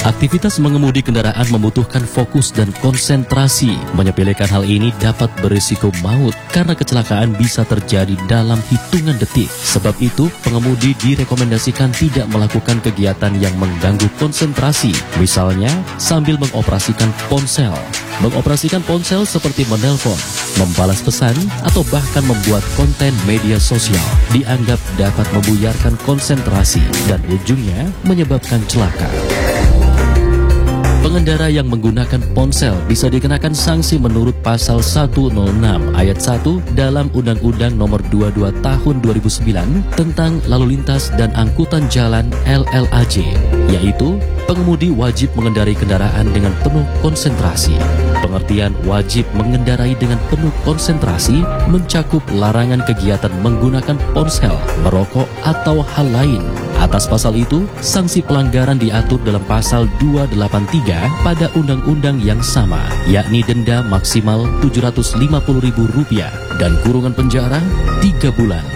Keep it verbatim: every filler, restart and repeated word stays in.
Aktivitas mengemudi kendaraan membutuhkan fokus dan konsentrasi. Menyepelekan hal ini dapat berisiko maut karena kecelakaan bisa terjadi dalam hitungan detik. Sebab itu, pengemudi direkomendasikan tidak melakukan kegiatan yang mengganggu konsentrasi. Misalnya, sambil mengoperasikan ponsel. Mengoperasikan ponsel seperti menelpon, membalas pesan, atau bahkan membuat konten media sosial dianggap dapat membuyarkan konsentrasi dan ujungnya menyebabkan celaka. Pengendara yang menggunakan ponsel bisa dikenakan sanksi menurut pasal seratus enam ayat satu dalam Undang-Undang Nomor dua puluh dua Tahun dua ribu sembilan tentang Lalu Lintas dan Angkutan Jalan L L A J, yaitu pengemudi wajib mengendarai kendaraan dengan penuh konsentrasi. Pengertian wajib mengendarai dengan penuh konsentrasi mencakup larangan kegiatan menggunakan ponsel, merokok, atau hal lain. Atas pasal itu, sanksi pelanggaran diatur dalam pasal dua ratus delapan puluh tiga pada undang-undang yang sama, yakni denda maksimal tujuh ratus lima puluh ribu rupiah dan kurungan penjara tiga bulan.